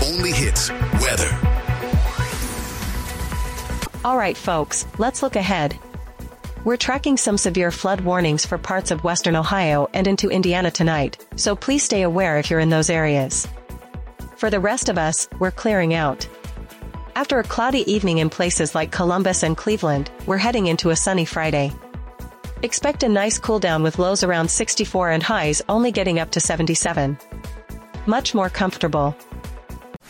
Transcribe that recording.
only hits weather. All right, folks, let's look ahead. We're tracking some severe flood warnings for parts of western Ohio and into Indiana tonight, so please stay aware if you're in those areas. For the rest of us, we're clearing out. After a cloudy evening in places like Columbus and Cleveland, we're heading into a sunny Friday. Expect a nice cool down with lows around 64 and highs only getting up to 77. Much more comfortable.